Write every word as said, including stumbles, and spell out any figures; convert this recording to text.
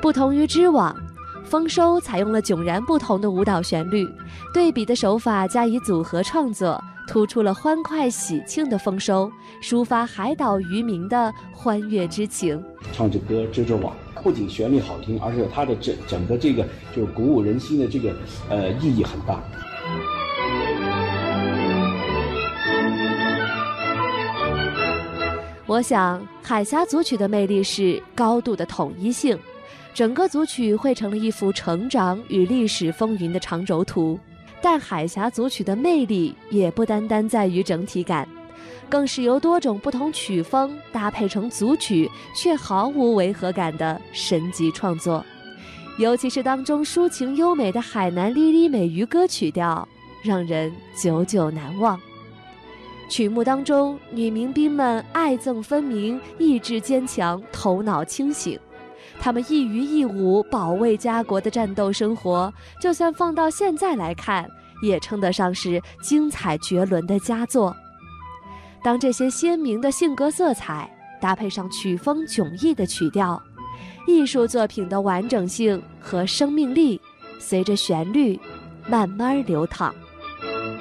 不同于织网，丰收采用了迥然不同的舞蹈旋律，对比的手法加以组合创作，突出了欢快喜庆的丰收，抒发海岛渔民的欢悦之情。 唱着歌织着网，不仅旋律好听，而且它的整整个这个就是鼓舞人心的这个呃意义很大。 我想海峡组曲的魅力是高度的统一性，整个组曲绘成了一幅成长与历史风云的长轴图。但海峡组曲的魅力也不单单在于整体感，更是由多种不同曲风搭配成组曲却毫无违和感的神级创作。尤其是当中抒情优美的海南哩哩美渔歌曲调，让人久久难忘。曲目当中，女民兵们爱憎分明，意志坚强，头脑清醒。他们一鱼一舞保卫家国的战斗生活，就算放到现在来看，也称得上是精彩绝伦的佳作。当这些鲜明的性格色彩搭配上曲风迥异的曲调，艺术作品的完整性和生命力随着旋律慢慢流淌。